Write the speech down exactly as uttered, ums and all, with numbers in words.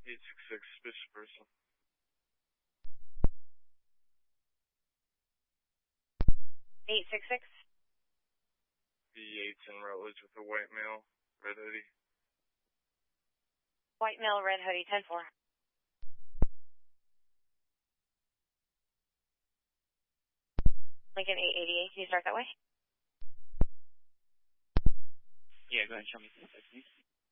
eight six six, suspicious person. eight six six? B Yates in Rutledge with a white male, red hoodie. White male, red hoodie, ten four. Lincoln eight eighty-eight, can you start that way? Yeah, go ahead and show me some techniques.